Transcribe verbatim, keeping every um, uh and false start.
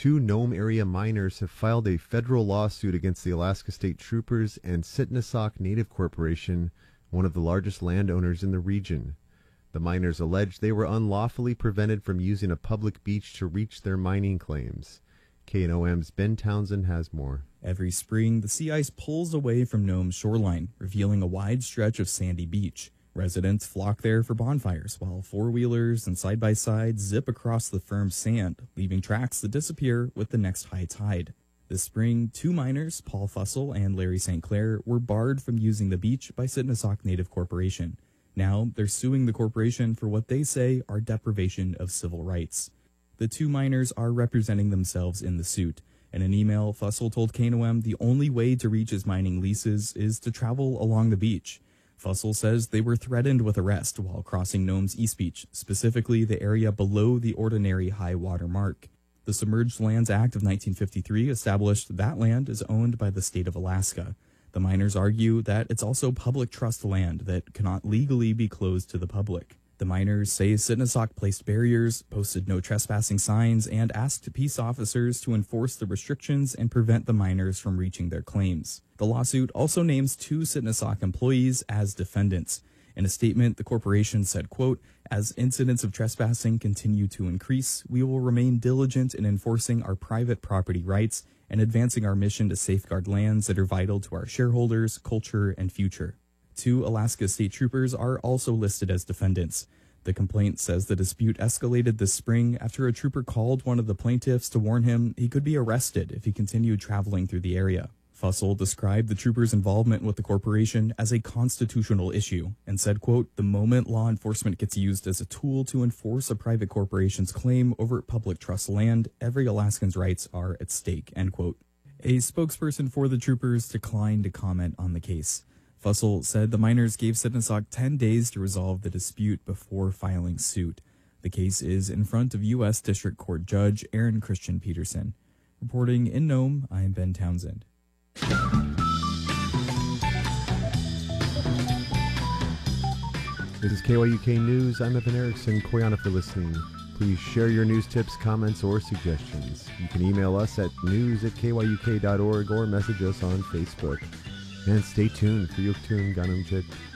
Two Nome area miners have filed a federal lawsuit against the Alaska State Troopers and Sitnasak Native Corporation, one of the largest landowners in the region. The miners allege they were unlawfully prevented from using a public beach to reach their mining claims. K N O M's Ben Townsend has more. Every spring, the sea ice pulls away from Nome's shoreline, revealing a wide stretch of sandy beach. Residents flock there for bonfires, while four-wheelers and side-by-sides zip across the firm sand, leaving tracks that disappear with the next high tide. This spring, two miners, Paul Fussell and Larry Saint Clair, were barred from using the beach by Sitnasak Native Corporation. Now, they're suing the corporation for what they say are deprivation of civil rights. The two miners are representing themselves in the suit. In an email, Fussell told K N O M the only way to reach his mining leases is to travel along the beach. Fussell says they were threatened with arrest while crossing Nome's East Beach, specifically the area below the ordinary high water mark. The Submerged Lands Act of nineteen fifty-three established that land is owned by the state of Alaska. The miners argue that it's also public trust land that cannot legally be closed to the public. The miners say Sitnasak placed barriers, posted no trespassing signs, and asked peace officers to enforce the restrictions and prevent the miners from reaching their claims. The lawsuit also names two Sitnasak employees as defendants. In a statement, the corporation said, quote, "As incidents of trespassing continue to increase, we will remain diligent in enforcing our private property rights and advancing our mission to safeguard lands that are vital to our shareholders, culture, and future." Two Alaska State Troopers are also listed as defendants. The complaint says the dispute escalated this spring after a trooper called one of the plaintiffs to warn him he could be arrested if he continued traveling through the area. Fussell described the trooper's involvement with the corporation as a constitutional issue and said, quote, "The moment law enforcement gets used as a tool to enforce a private corporation's claim over public trust land, every Alaskan's rights are at stake," end quote. A spokesperson for the troopers declined to comment on the case. Fussell said the miners gave Sitnasak ten days to resolve the dispute before filing suit. The case is in front of U S District Court Judge Aaron Christian Peterson. Reporting in Nome, I am Ben Townsend. This is K Y U K News. I'm Evan Erickson. Koyana for listening. Please share your news tips, comments, or suggestions. You can email us at news at K Y U K dot org or message us on Facebook. And stay tuned for Yuktum Ganumjit.